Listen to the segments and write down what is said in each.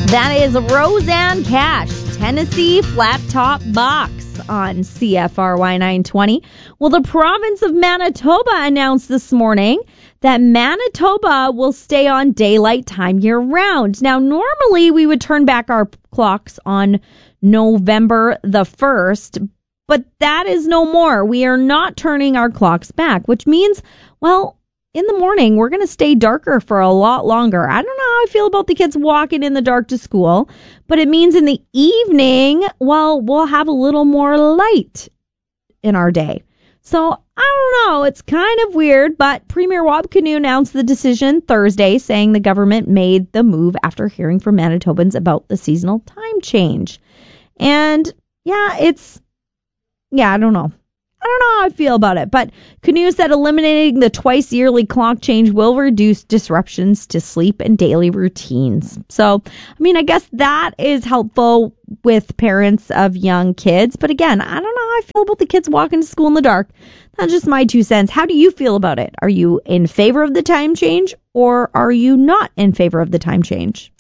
That is Roseanne Cash, Tennessee Flat Top Box on CFRY 920. Well, the province of Manitoba announced this morning that Manitoba will stay on daylight time year-round. Now, normally we would turn back our clocks on November the 1st, but that is no more. We are not turning our clocks back, which means, well, in the morning, we're going to stay darker for a lot longer. I don't know how I feel about the kids walking in the dark to school, but it means in the evening, well, we'll have a little more light in our day. So, I don't know. It's kind of weird, but Premier Rob Canoe announced the decision Thursday, saying the government made the move after hearing from Manitobans about the seasonal time change. And, I don't know. I don't know how I feel about it, but Canoe said eliminating the twice-yearly clock change will reduce disruptions to sleep and daily routines. So, I guess that is helpful with parents of young kids. But again, I don't know how I feel about the kids walking to school in the dark. That's just my 2 cents. How do you feel about it? Are you in favor of the time change, or are you not in favor of the time change?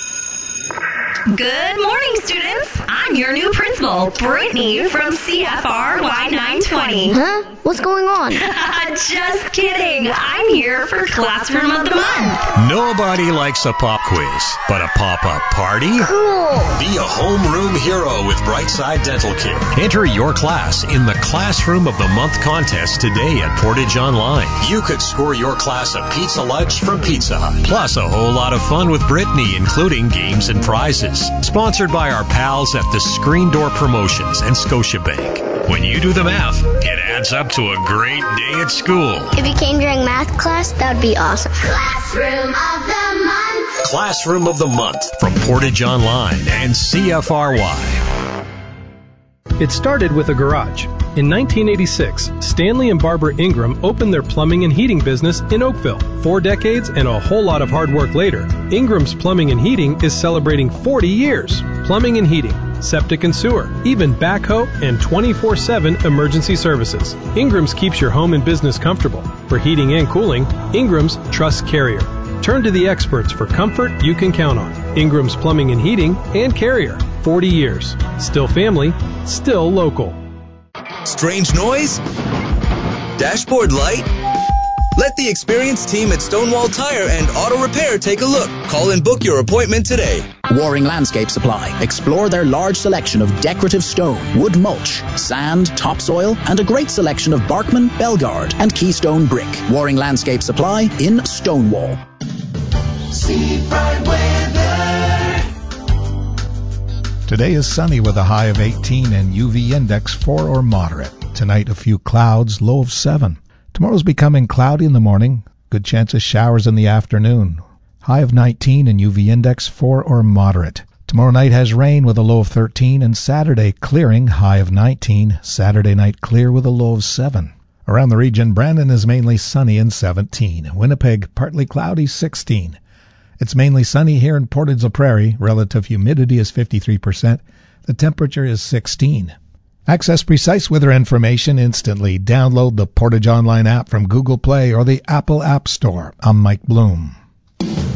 Good morning, students. I'm your new principal, Brittany from CFRY 920. Huh? What's going on? Just kidding. I'm here for Classroom of the Month. Nobody likes a pop quiz, but a pop-up party? Cool. Be a homeroom hero with Brightside Dental Care. Enter your class in the Classroom of the Month contest today at Portage Online. You could score your class a pizza lunch from Pizza Hut. Plus a whole lot of fun with Brittany, including games and prizes. Sponsored by our pals at the Screen Door Promotions and Scotiabank. When you do the math, it adds up to a great day at school. If you came during math class, that would be awesome. Classroom of the Month. Classroom of the Month from Portage Online and CFRY. It started with a garage. In 1986, Stanley and Barbara Ingram opened their plumbing and heating business in Oakville. 4 decades and a whole lot of hard work later, Ingram's Plumbing and Heating is celebrating 40 years. Plumbing and heating, septic and sewer, even backhoe and 24/7 emergency services. Ingram's keeps your home and business comfortable. For heating and cooling, Ingram's trusts Carrier. Turn to the experts for comfort you can count on. Ingram's Plumbing and Heating and Carrier. 40 years. Still family, still local. Strange noise? Dashboard light? Let the experienced team at Stonewall Tire and Auto Repair take a look. Call and book your appointment today. Waring Landscape Supply. Explore their large selection of decorative stone, wood mulch, sand, topsoil, and a great selection of Barkman, Belgard, and Keystone brick. Waring Landscape Supply in Stonewall. Seafront weather. Today is sunny with a high of 18 and UV index 4 or moderate. Tonight, a few clouds, low of 7. Tomorrow's becoming cloudy in the morning. Good chance of showers in the afternoon. High of 19 and UV index 4 or moderate. Tomorrow night has rain with a low of 13, and Saturday clearing, high of 19. Saturday night clear with a low of 7. Around the region, Brandon is mainly sunny and 17. Winnipeg, partly cloudy, 16. It's mainly sunny here in Portage la Prairie. Relative humidity is 53%. The temperature is 16. Access precise weather information instantly. Download the Portage Online app from Google Play or the Apple App Store. I'm Mike Bloom.